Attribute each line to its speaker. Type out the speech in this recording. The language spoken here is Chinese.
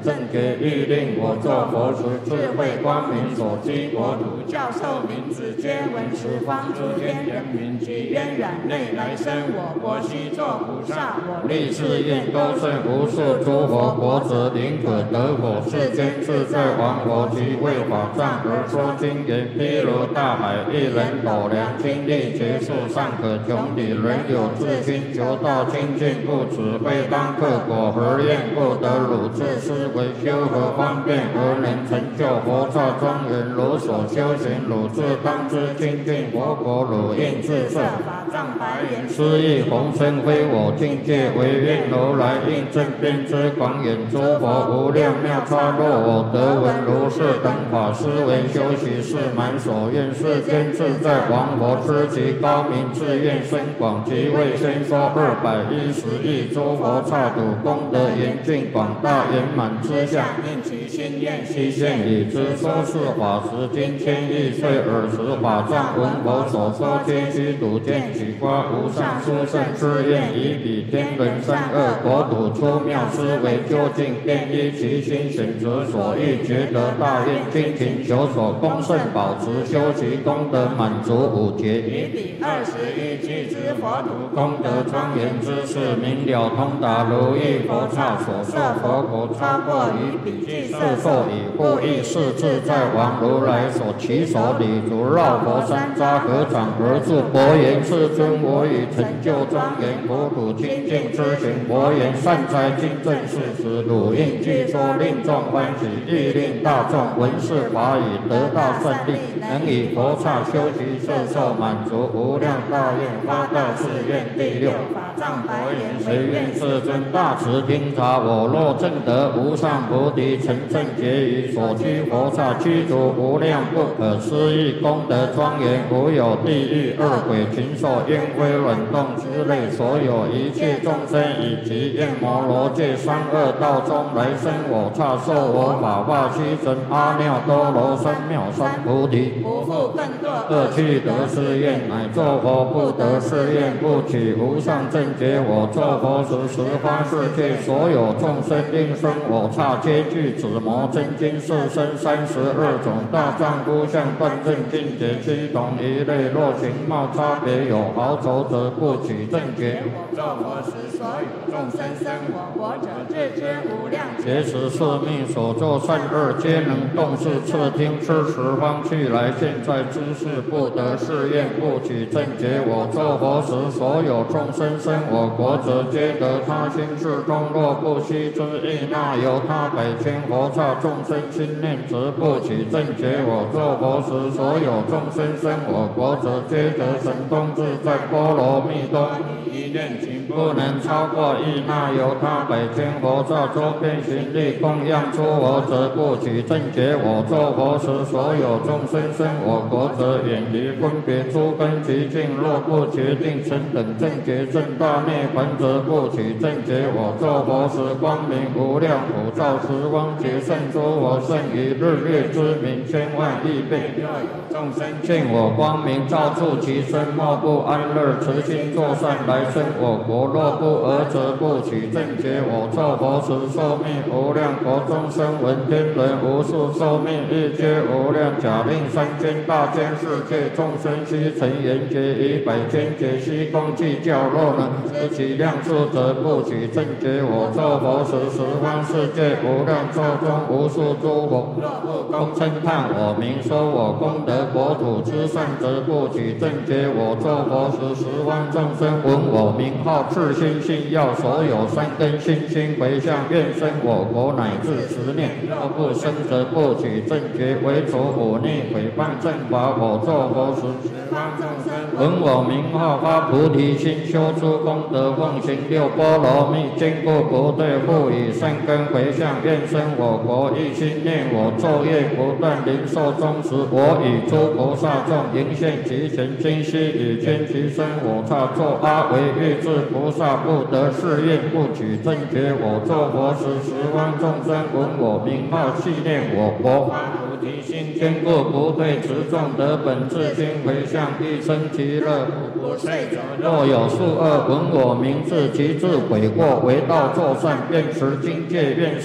Speaker 1: 正觉，欲令我作佛时，智慧光明所居国土，教授民子皆闻十方诸天人民，及渊染内来生我国悉作菩萨，我立誓愿多胜无数诸佛国者，宁可得果。世间自在王佛及为法藏而说经言，譬如大海，一人斗量，精力劫数尚可穷理，人有至心求道清净，不此非当克果，何愿不得汝自思维修何方便，而能成就佛刹庄严？如所修行，汝自当知清净佛国，汝应自设法藏白言，斯亦弘身非我境界，唯愿如来应正遍知广远诸佛无量妙差。若我得闻如是等法，思维修习是满所愿。世间自在王佛知其高明，自愿深广，即为先说210亿诸佛刹土，功德严峻广大圆满之下，应其心愿悉现已知。说是法时，今千亿岁尔时，法藏闻佛所说，皆须睹见取花无上殊胜之愿，以彼天人三恶国土出妙思维，究竟便依其心选择所欲觉得大愿，精勤求所恭圣保持，修习功德满足五劫，以彼21俱之佛土，功德庄严之事，明了通达如意佛刹所设佛国，超过于彼具色受以故，亦是自在王如来所起手礼足，绕佛山匝，合掌而住，佛言：世尊，我已成就庄严国土清净之行。佛言：善哉，今正是时，汝应具说，令众欢喜，亦令大众闻是法语，得大胜利，能以佛刹修习摄受满足无量大愿，发大誓愿。第六法藏白言：谁愿世尊大慈听察？我若证得无上菩提，成正觉，于所居佛刹具足无量不可思议功德庄严，无有地狱恶鬼禽兽烟灰卵动之类，所有一切众生以及焰摩罗界三恶道中来生我刹，受我法化须神阿耨多罗三藐三菩提，不复更堕恶趣得是愿，乃作佛不得是愿，不取无上正觉。我作佛时，十方世界所有众生应生我刹，皆具此魔真经四身32种大丈夫相，断正境界七同一类。若形貌差别有毫筹者，不取正觉。我作佛时，所有众生生我国者，自知无量劫时宿命所作善恶，皆能动视侧听知十方去来。现在知是不得是愿，不取正觉。我作佛时，所有众生生我国者，皆得他心至中。若不悉知亦那由他百千佛刹众生心念，则不取正觉。我作佛时，所有众生生我国者，皆得神通自在波罗蜜多。一念情不能超过亦那由他百千佛刹周遍行力供养诸佛者，不取正觉。我作佛时，所有众生生我国者，远离分别诸根极境。若不决定成等正觉正大涅槃者，不取正觉。我作佛时，光明无量普照十方劫胜诸佛，胜于日月之明千万亿倍。若有众生见我光明照触其身，莫不安乐，慈心作善来生我国。若不尔者，不取正觉。我作佛时，寿命无量国中生闻天人无数，寿命亦皆无量。假令三千大千世界众生悉成圆觉，以百千劫悉共计较。若能知其量数者，不取正觉。我作佛时，十方世界无量寿中无数诸佛，若不恭称叹我名，说我功德国土之善者，不取正觉。我作佛时，十方众生闻我名号，至心信要，所有善根信心回向，愿生我国乃至10念。若不生则不取正觉。为除忤逆毁谤正法，我作佛时，十方众生闻我名号，发菩提心，修诸功德，奉行六波罗蜜，坚固不退，复以善根回向，愿生我国。一心念我，昼夜不断，临寿终时，我与诸菩萨众迎现其前，今悉以天其身我刹，作阿惟越致菩萨，不得是愿，不取正觉。我作佛时，十方众生闻我名号，系念我国，发菩提心，坚固不退，持众得本自心回向，一生其乐，不遂者。若有数恶闻我名字，其自悔过，为道作善，愿持境界，愿